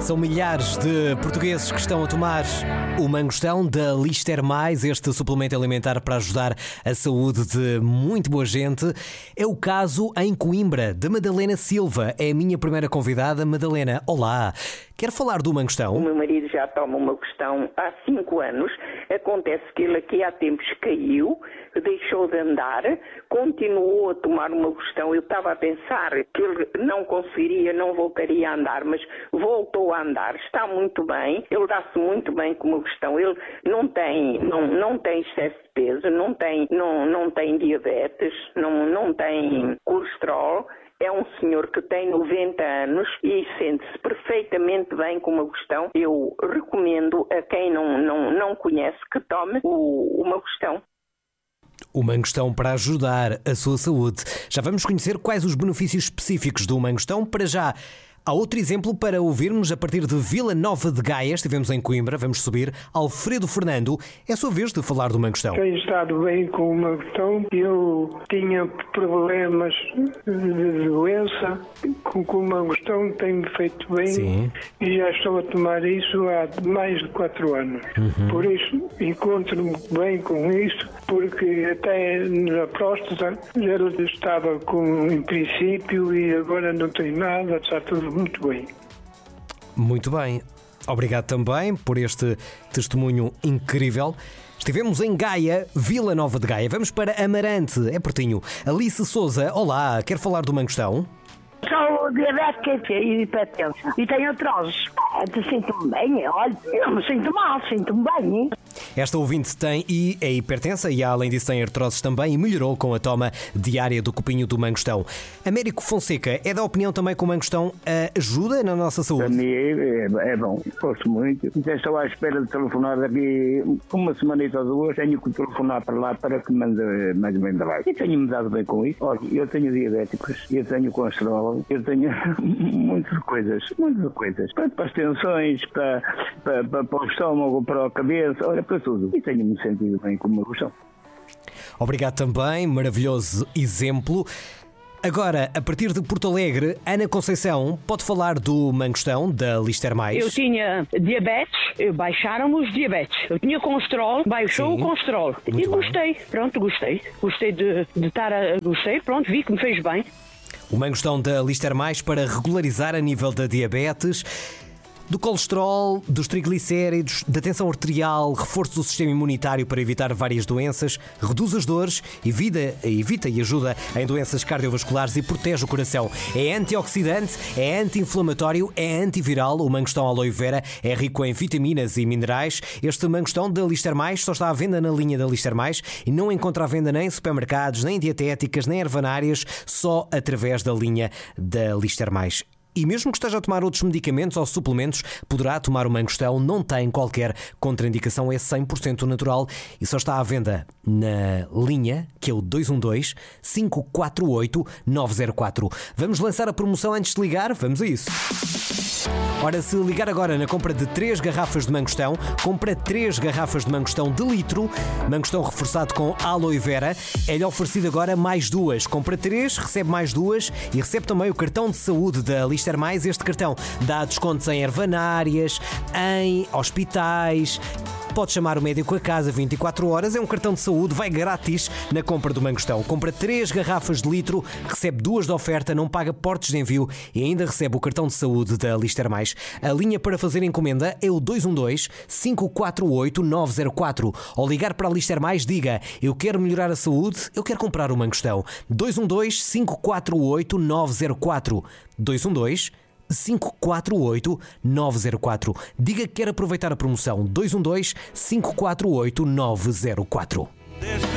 São milhares de portugueses que estão a tomar o Mangostão da Lister Mais, este suplemento alimentar para ajudar a saúde de muito boa gente. É o caso em Coimbra, de Madalena Silva. É a minha primeira convidada. Madalena, olá. Quer falar do Mangostão? O meu marido já toma o Mangostão há 5 anos. Acontece que ele aqui há tempos caiu, deixou de andar, continuou a tomar o Mangostão. Eu estava a pensar que ele não conseguiria, não voltaria a andar, mas voltou a andar. Está muito bem, ele dá-se muito bem com o Mangostão. Ele não tem excesso de peso, não tem diabetes, não tem colesterol. É um senhor que tem 90 anos e sente-se perfeitamente bem com o Mangostão. Eu recomendo a quem não conhece que tome o Mangostão. O Mangostão para ajudar a sua saúde. Já vamos conhecer quais os benefícios específicos do Mangostão. Para já, há outro exemplo para ouvirmos a partir de Vila Nova de Gaia. Estivemos em Coimbra, vamos subir. Alfredo Fernando, é a sua vez de falar do Mangostão. Tenho estado bem com o Mangostão. Eu tinha problemas de doença. Com o Mangostão tenho feito bem. Sim. E já estou a tomar isso há mais de 4 anos. Por isso, encontro-me bem com isso, porque até na próstata já estava em princípio e agora não tem nada, está tudo muito bem. Muito bem. Obrigado também por este testemunho incrível. Estivemos em Gaia, Vila Nova de Gaia. Vamos para Amarante, é pertinho. Alice Souza, olá, quer falar do Mangostão? Sou diabética e hipertensa. E tenho artroses. Sinto-me bem, olha, eu não me sinto mal, sinto-me bem. Hein? Esta ouvinte tem e é hipertensa e além disso tem artroses também e melhorou com a toma diária do copinho do Mangostão. Américo Fonseca é da opinião também que o Mangostão ajuda na nossa saúde? Para mim é bom, gosto muito. Já estou à espera de telefonar daqui uma semanita ou duas, tenho que telefonar para lá para que me mande mais ou menos abaixo. E tenho-me dado bem com isso. Olha, eu tenho diabéticos, eu tenho colesterol, eu tenho muitas coisas. Para as tensões, para o estômago, para a cabeça, olha, para tudo. E tenho-me sentido bem com o Mangostão. Obrigado também, maravilhoso exemplo. Agora, a partir de Porto Alegre, Ana Conceição pode falar do Mangostão da Lister Mais. Eu tinha diabetes, baixaram-me os diabetes. Eu tinha colesterol, baixou o colesterol. Muito e gostei, pronto, gostei. Gostei de estar gostei, pronto, vi que me fez bem. O Mangostão da Lister Mais para regularizar a nível da diabetes, do colesterol, dos triglicéridos, da tensão arterial, reforço do sistema imunitário para evitar várias doenças, reduz as dores, evita e ajuda em doenças cardiovasculares e protege o coração. É antioxidante, é anti-inflamatório, é antiviral. O Mangostão Aloe Vera é rico em vitaminas e minerais. Este Mangostão da Lister Mais só está à venda na linha da Lister Mais e não encontra à venda nem em supermercados, nem em dietéticas, nem ervanárias, só através da linha da Lister Mais. E mesmo que esteja a tomar outros medicamentos ou suplementos, poderá tomar o Mangostão, não tem qualquer contraindicação, é 100% natural e só está à venda na linha, que é o 212-548-904. Vamos lançar a promoção antes de ligar? Vamos a isso! Ora, se ligar agora na compra de 3 garrafas de Mangostão, compra 3 garrafas de Mangostão de litro, Mangostão reforçado com Aloe Vera, é-lhe oferecido agora mais 2. Compra 3, recebe mais 2 e recebe também o cartão de saúde da Lister Mais. Este cartão dá descontos em ervanárias, em hospitais. Pode chamar o médico a casa 24 horas, é um cartão de saúde, vai grátis na compra do Mangostão. Compra 3 garrafas de litro, recebe 2 de oferta, não paga portos de envio e ainda recebe o cartão de saúde da Lister Mais. A linha para fazer encomenda é o 212-548-904. Ao ligar para a Lister Mais, diga: eu quero melhorar a saúde, eu quero comprar o Mangostão. 212-548-904. 212-548-904. Diga que quer aproveitar a promoção. 212-548-904.